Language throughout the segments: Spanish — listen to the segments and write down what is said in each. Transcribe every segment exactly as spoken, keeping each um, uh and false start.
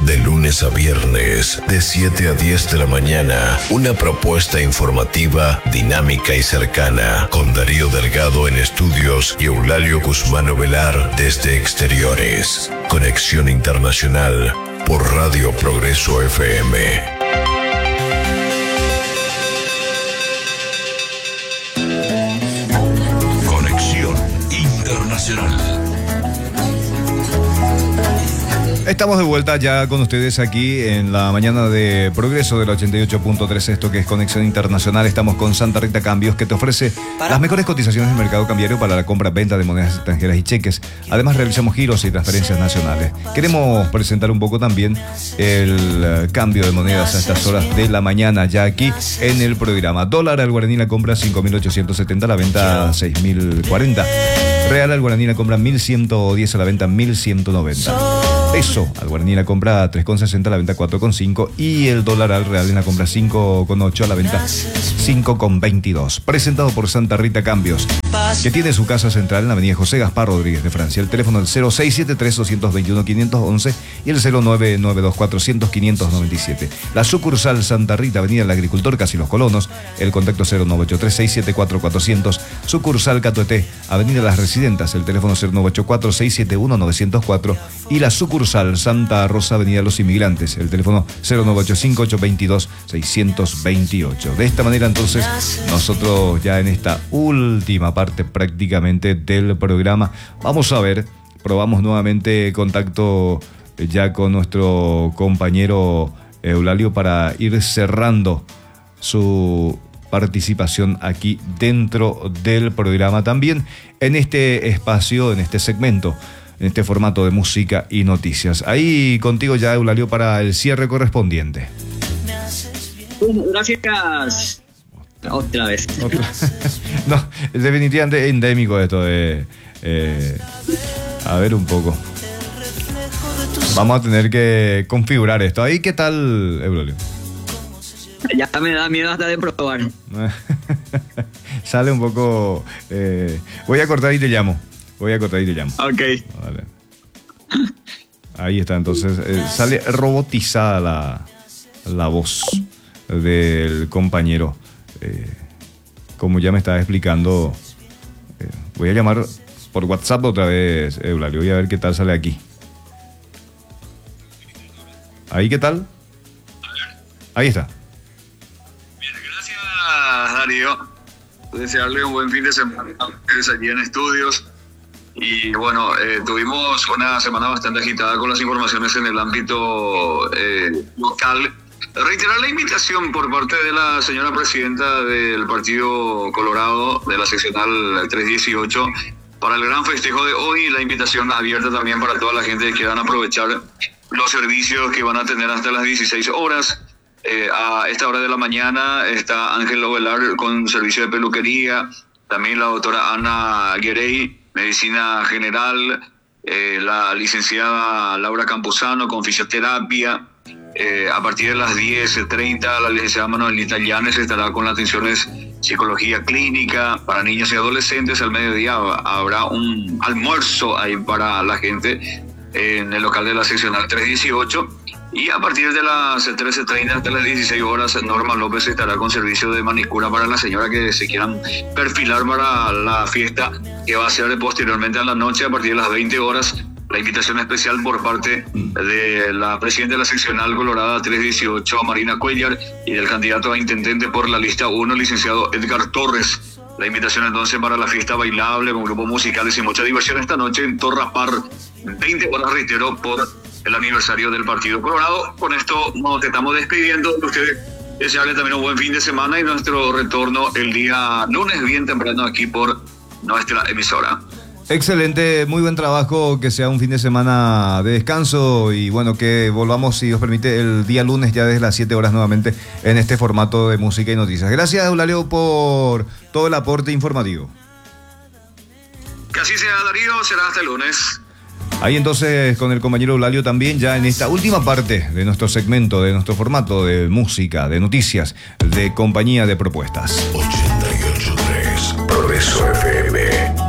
De lunes a viernes, de siete a diez de la mañana, una propuesta informativa, dinámica y cercana, con Darío Delgado en estudios y Eulalio Guzmán Ovelar desde exteriores. Conexión Internacional por Radio Progreso F M. Estamos de vuelta ya con ustedes aquí en la mañana de Progreso del ochenta y ocho punto tres, esto que es Conexión Internacional. Estamos con Santa Rita Cambios, que te ofrece las mejores cotizaciones del mercado cambiario para la compra-venta de monedas extranjeras y cheques. Además realizamos giros y transferencias nacionales. Queremos presentar un poco también el cambio de monedas a estas horas de la mañana ya aquí en el programa. Dólar al guaraní la compra cinco mil ochocientos setenta, la venta seis mil cuarenta. Real al guaraní la compra mil ciento diez, a la venta mil ciento noventa. Peso al guaraní la compra tres con sesenta, a la venta cuatro con cinco. Y el dólar al real en la compra cinco con ocho, a la venta cinco con veintidós. Presentado por Santa Rita Cambios, que tiene su casa central en la avenida José Gaspar Rodríguez de Francia. El teléfono es el cero seis siete tres, dos dos uno, cinco uno uno y el cero nueve nueve dos, cuatrocientos, quinientos noventa y siete. La sucursal Santa Rita, avenida El Agricultor, casi Los Colonos. El contacto cero nueve ocho tres, seis siete cuatro, cuatrocientos. Sucursal Catueté, avenida Las Residentas. El teléfono cero nueve ocho cuatro, seis siete uno, nueve cero cuatro. Y la sucursal Santa Rosa, avenida Los Inmigrantes. El teléfono cero nueve ocho cinco, ocho dos dos, seis dos ocho. De esta manera entonces nosotros ya en esta última parte prácticamente del programa vamos a ver, probamos nuevamente contacto ya con nuestro compañero Eulalio para ir cerrando su participación aquí dentro del programa, también en este espacio, en este segmento, en este formato de música y noticias. Ahí contigo ya, Eulalio, para el cierre correspondiente. Gracias. Otra vez. ¿Otra? No, es definitivamente endémico esto de... Eh, a ver un poco. Vamos a tener que configurar esto. Ahí, ¿qué tal, Eulalio? Ya me da miedo hasta de probar. Sale un poco... Eh, voy a cortar y te llamo. Voy a cortar y te llamo. Ok. Vale. Ahí está, entonces eh, sale robotizada la, la voz del compañero. Eh, como ya me estaba explicando, eh, voy a llamar por WhatsApp otra vez, Eulalio. Voy a ver qué tal sale aquí. ¿Ahí qué tal? Ahí está. Bien, gracias, Darío. Desearle un buen fin de semana a ustedes aquí en estudios. Y bueno, eh, tuvimos una semana bastante agitada con las informaciones en el ámbito eh, local. Reiterar la invitación por parte de la señora presidenta del Partido Colorado de la seccional trescientos dieciocho para el gran festejo de hoy. La invitación abierta también para toda la gente que quieran aprovechar los servicios que van a tener hasta las dieciséis horas. Eh, a esta hora de la mañana está Ángel Ovelar con servicio de peluquería, también la doctora Ana Guerey, medicina general, eh, la licenciada Laura Campuzano con fisioterapia. Eh, a partir de las diez treinta la licenciada Manuelita Llanes estará con las atenciones psicología clínica para niños y adolescentes. Al mediodía habrá un almuerzo ahí para la gente en el local de la seccional trescientos dieciocho. Y a partir de las trece treinta hasta las dieciséis horas, Norma López estará con servicio de manicura para la señora que se quieran perfilar para la fiesta que va a ser posteriormente a la noche a partir de las veinte horas. La invitación especial por parte de la presidenta de la seccional Colorada trescientos dieciocho, Marina Cuellar, y del candidato a intendente por la lista uno, licenciado Edgar Torres. La invitación entonces para la fiesta bailable con grupos musicales y mucha diversión esta noche en Torrapar, veinte horas, reitero, por el aniversario del Partido Colorado. Con esto nos estamos despidiendo de ustedes. Desearles también un buen fin de semana y nuestro retorno el día lunes bien temprano aquí por nuestra emisora. Excelente, muy buen trabajo, que sea un fin de semana de descanso y bueno, que volvamos, si Dios permite, el día lunes ya desde las siete horas nuevamente en este formato de música y noticias. Gracias, Eulalio, por todo el aporte informativo. Que así sea, Darío, será hasta el lunes. Ahí entonces con el compañero Eulalio también ya en esta última parte de nuestro segmento, de nuestro formato de música, de noticias, de compañía de propuestas. ochenta y ocho punto tres Progreso F M.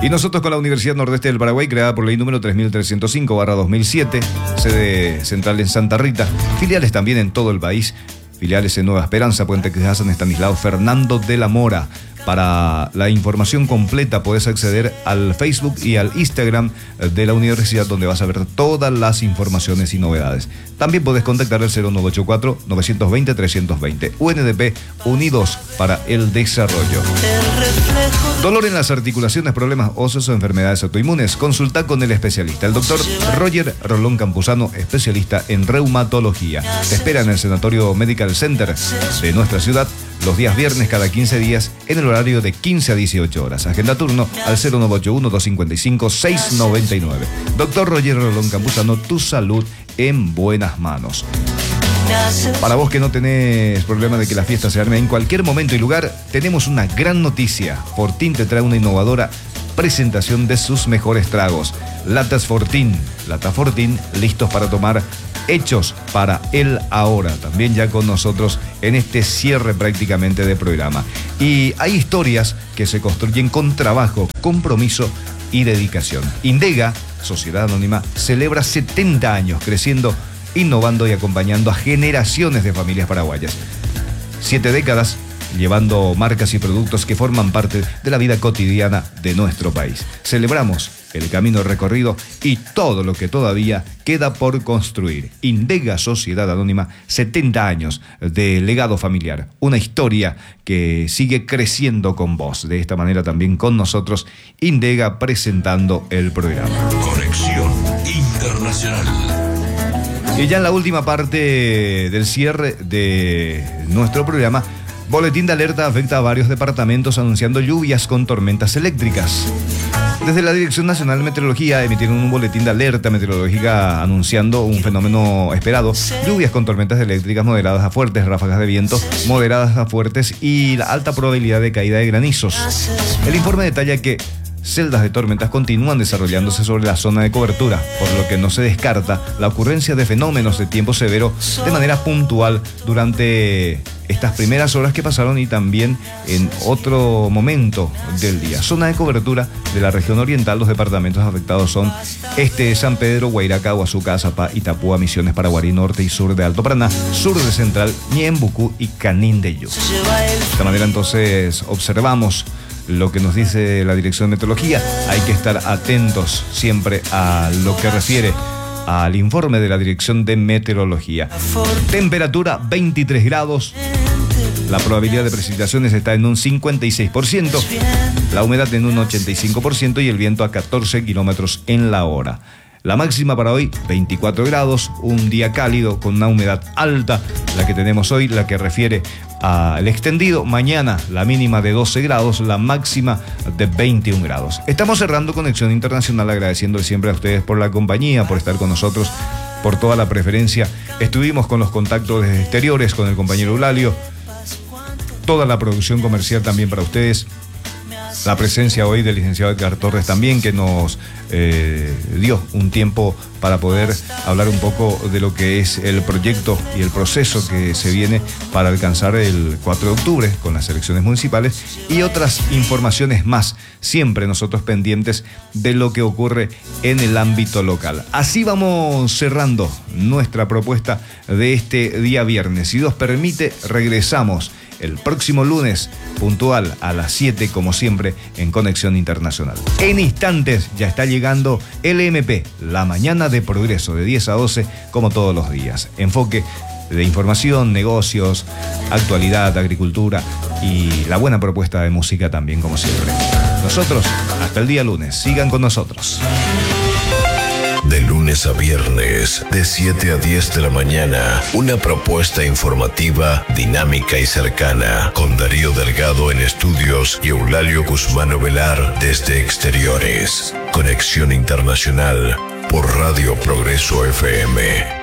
Y nosotros con la Universidad Nordeste del Paraguay, creada por ley número tres mil trescientos cinco barra dos mil siete, sede central en Santa Rita, filiales también en todo el país, filiales en Nueva Esperanza, Puente Queja, San Estanislao, Fernando de la Mora. Para la información completa puedes acceder al Facebook y al Instagram de la universidad, donde vas a ver todas las informaciones y novedades. También puedes contactar al cero nueve ocho cuatro, nueve dos cero, tres dos cero. U N D P, Unidos para el Desarrollo. Dolor en las articulaciones, problemas óseos o enfermedades autoinmunes. Consulta con el especialista, el doctor Roger Rolón Campuzano, especialista en reumatología. Te espera en el Sanatorio Medical Center de nuestra ciudad los días viernes cada quince días en el horario de quince a dieciocho horas. Agenda turno al cero nueve ocho uno, dos cinco cinco, seis nueve nueve. Doctor Roger Rolón Campuzano, tu salud en buenas manos. Para vos que no tenés problema de que la fiesta se arme en cualquier momento y lugar, tenemos una gran noticia. Fortín te trae una innovadora presentación de sus mejores tragos. Latas Fortín, Lata Fortín, listos para tomar, hechos para el ahora. También ya con nosotros en este cierre prácticamente de programa. Y hay historias que se construyen con trabajo, compromiso y dedicación. Indega, Sociedad Anónima, celebra setenta años creciendo, innovando y acompañando a generaciones de familias paraguayas. Siete décadas llevando marcas y productos que forman parte de la vida cotidiana de nuestro país. Celebramos el camino recorrido y todo lo que todavía queda por construir. Indega Sociedad Anónima, setenta años de legado familiar. Una historia que sigue creciendo con vos. De esta manera también con nosotros, Indega presentando el programa. Conexión Internacional. Y ya en la última parte del cierre de nuestro programa, boletín de alerta afecta a varios departamentos anunciando lluvias con tormentas eléctricas. Desde la Dirección Nacional de Meteorología emitieron un boletín de alerta meteorológica anunciando un fenómeno esperado: lluvias con tormentas eléctricas moderadas a fuertes, ráfagas de viento moderadas a fuertes y la alta probabilidad de caída de granizos. El informe detalla que celdas de tormentas continúan desarrollándose sobre la zona de cobertura, por lo que no se descarta la ocurrencia de fenómenos de tiempo severo de manera puntual durante estas primeras horas que pasaron y también en otro momento del día. Zona de cobertura de la región oriental, los departamentos afectados son este de San Pedro, Guairaca, Huazuca, Azapá, Itapúa, Misiones, Paraguarí, norte y sur de Alto Paraná, sur de Central, Ñembucú y Canindeyú. De esta manera entonces observamos lo que nos dice la Dirección de Meteorología. Hay que estar atentos siempre a lo que refiere al informe de la Dirección de Meteorología. Temperatura veintitrés grados. La probabilidad de precipitaciones está en un cincuenta y seis por ciento. La humedad en un ochenta y cinco por ciento y el viento a catorce kilómetros en la hora. La máxima para hoy, veinticuatro grados, un día cálido con una humedad alta, la que tenemos hoy, la que refiere al extendido. Mañana la mínima de doce grados, la máxima de veintiún grados. Estamos cerrando Conexión Internacional agradeciendo siempre a ustedes por la compañía, por estar con nosotros, por toda la preferencia. Estuvimos con los contactos exteriores con el compañero Eulalio, toda la producción comercial también para ustedes. La presencia hoy del licenciado Edgar Torres también, que nos eh, dio un tiempo para poder hablar un poco de lo que es el proyecto y el proceso que se viene para alcanzar el cuatro de octubre con las elecciones municipales y otras informaciones más, siempre nosotros pendientes de lo que ocurre en el ámbito local. Así vamos cerrando nuestra propuesta de este día viernes. Si Dios permite, regresamos el próximo lunes, puntual a las siete, como siempre, en Conexión Internacional. En instantes ya está llegando L M P, la mañana de progreso, de diez a doce, como todos los días. Enfoque de información, negocios, actualidad, agricultura y la buena propuesta de música también, como siempre. Nosotros, hasta el día lunes. Sigan con nosotros. De lunes a viernes, de siete a diez de la mañana, una propuesta informativa, dinámica y cercana, con Darío Delgado en estudios y Eulalio Guzmán Velar desde exteriores. Conexión Internacional por Radio Progreso F M.